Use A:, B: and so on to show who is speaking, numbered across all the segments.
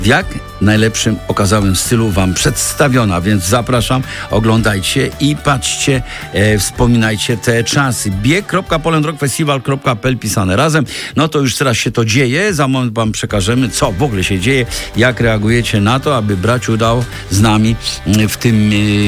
A: w jak najlepszym, okazałym stylu wam przedstawiona, więc zapraszam, oglądajcie i patrzcie, wspominajcie te czasy. bieg.polandrockfestival.pl pisane razem. No to już teraz się to dzieje, za moment wam przekażemy, co w ogóle się dzieje, jak reagujecie na to, aby brać udział z nami w tym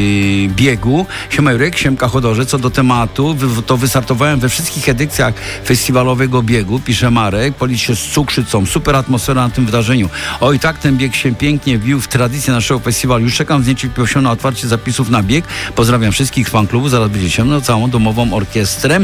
A: biegu. Siema Jurek, siemka Chodorze, co do tematu, to wystartowałem we wszystkich edycjach festiwalowego biegu, pisze Marek, policz się z cukrzycą, super atmosfera na tym wydarzeniu. Oj, tak ten bieg się pięknie wbił w tradycję naszego festiwalu. Już czekam z niecierpliwością na otwarcie zapisów na bieg. Pozdrawiam wszystkich fanklubu, zaraz będzie ciemno, całą domową orkiestrę.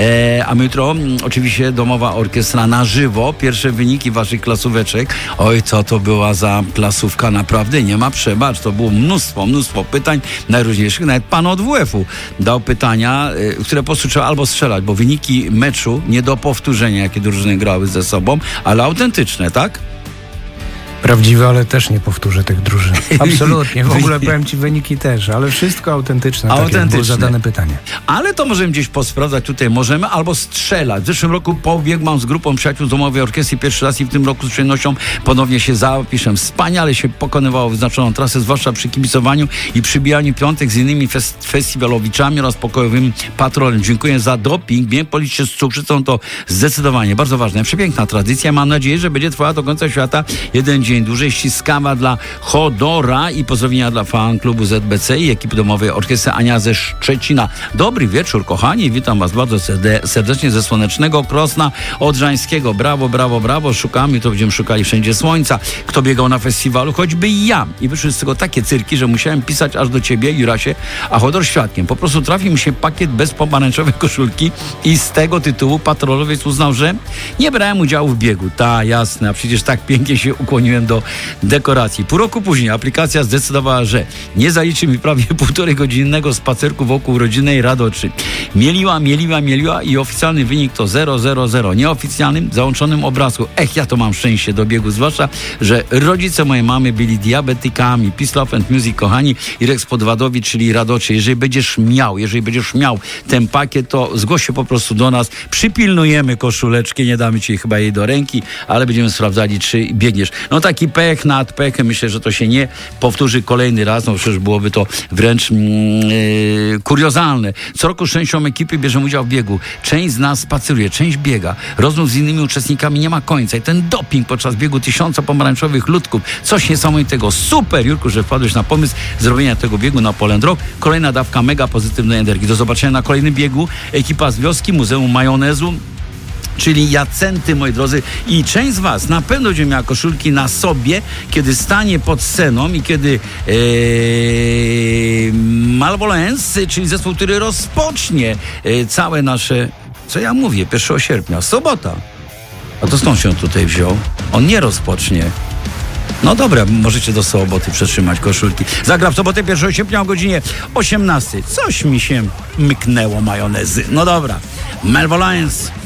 A: A my jutro oczywiście domowa orkiestra na żywo. Pierwsze wyniki waszych klasóweczek. Oj, co to była za klasówka, naprawdę nie ma przebacz. To było mnóstwo pytań najróżniejszych. Nawet pan od WF-u dał pytania, które po prostu trzeba albo strzelać, bo wyniki meczu nie do powtórzenia, jakie drużyny grały ze sobą, ale autentyczne, tak?
B: Prawdziwe, ale też nie powtórzę tych drużyn. Absolutnie. W ogóle powiem ci wyniki też, ale wszystko autentyczne. Tak jak było zadane pytanie.
A: Ale to możemy gdzieś posprawdzać, tutaj możemy, albo strzelać. W zeszłym roku pobiegłam z grupą przyjaciół z domowej orkiestry pierwszy raz i w tym roku z przyjemnością ponownie się zapiszę. Wspaniale się pokonywało wyznaczoną trasę, zwłaszcza przy kibicowaniu i przybijaniu piątek z innymi festiwalowiczami oraz pokojowym patrolem. Dziękuję za doping. Bieg policz się z cukrzycą to zdecydowanie bardzo ważne. Przepiękna tradycja. Mam nadzieję, że będzie trwała do końca świata jeden dzień dłużej. Ściskawa dla Chodora i pozdrowienia dla fan klubu ZBC i ekipy domowej orkiestry Ania ze Szczecina. Dobry wieczór, kochani. Witam was bardzo serdecznie ze słonecznego Krosna Odrzańskiego. Brawo. Szukamy, to będziemy szukali wszędzie słońca. Kto biegał na festiwalu? Choćby ja. I wyszły z tego takie cyrki, że musiałem pisać aż do ciebie, Jurasie, a Chodor świadkiem. Po prostu trafił mi się pakiet bez pomarańczowej koszulki i z tego tytułu patrolowiec uznał, że nie brałem udziału w biegu. Ta, jasne, a przecież tak pięknie się ukłoniłem do dekoracji. Pół roku później aplikacja zdecydowała, że nie zaliczy mi prawie 1,5-godzinnego spacerku wokół rodzinnej Radoczy. Mieliła i oficjalny wynik to 0,00. Nieoficjalnym, załączonym obrazku. Ja to mam szczęście do biegu, zwłaszcza, że rodzice mojej mamy byli diabetykami. Peace, Love and Music, kochani, Irek z Podwadowicz, czyli Radoczy. Jeżeli będziesz miał ten pakiet, to zgłoś się po prostu do nas. Przypilnujemy koszuleczki, nie damy ci chyba jej do ręki, ale będziemy sprawdzali, czy biegniesz. No taki pech nad pechem, myślę, że to się nie powtórzy kolejny raz, no przecież byłoby to wręcz kuriozalne. Co roku z częścią ekipy bierzemy udział w biegu. Część z nas spaceruje, część biega. Rozmów z innymi uczestnikami nie ma końca i ten doping podczas biegu 1000 pomarańczowych ludków. Coś niesamowitego. Super, Jurku, że wpadłeś na pomysł zrobienia tego biegu na Poland Rock. Kolejna dawka mega pozytywnej energii. Do zobaczenia na kolejnym biegu. Ekipa z wioski, Muzeum Majonezu, czyli Jacenty, moi drodzy. I część z was na pewno będzie miała koszulki na sobie, kiedy stanie pod sceną i kiedy Malvolence, czyli zespół, który rozpocznie całe nasze, co ja mówię, 1 sierpnia, sobota. A to skąd się on tutaj wziął? On nie rozpocznie. No dobra, możecie do soboty przetrzymać koszulki. Zagra w sobotę 1 sierpnia o godzinie 18. Coś mi się myknęło majonezy. No dobra, Malvolence.